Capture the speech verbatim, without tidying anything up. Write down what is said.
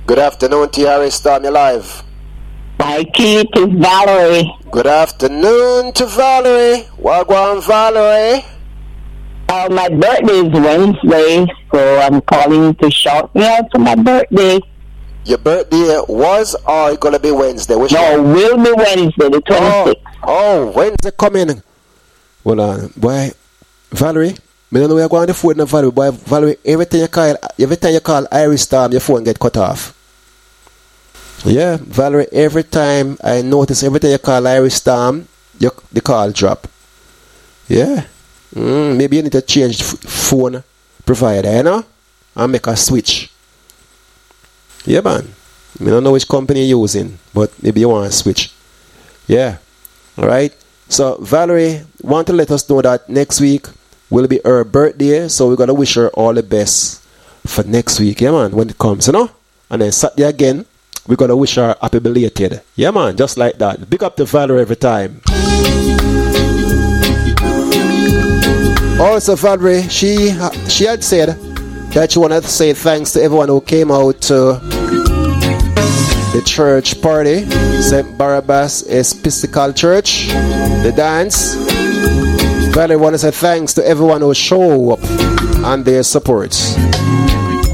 Good afternoon, T R A Storm, you're live. My key to Valerie. Good afternoon to Valerie. Wagwan Valerie. Uh, my birthday is Wednesday, so I'm calling to shout me out for my birthday. Your birthday was or gonna be Wednesday? Which no, one? will be Wednesday, the twenty-sixth. Oh, oh, Wednesday coming. Well, uh, boy, Valerie, I don't know where you're going to phone now, Valerie. Boy, Valerie, every time you call, every time you call Iris Storm, your phone get cut off. Yeah, Valerie, every time I notice, every time you call Iris Storm, your, the call drop. Yeah. Mm, maybe you need to change f- phone provider, you know? And make a switch. Yeah, man. I don't know which company you're using, but maybe you want to switch. Yeah. All right. So, Valerie want to let us know that next week will be her birthday, so we're going to wish her all the best for next week, yeah, man, when it comes, you know? And then Saturday again, we're going to wish her happy belated. Yeah, man, just like that. Big up to Valerie every time. Also, Valerie, she she had said that she wanted to say thanks to everyone who came out to the church party, Saint Barabbas Episcopal Church, the dance. Valerie wanted to say thanks to everyone who showed up and their support.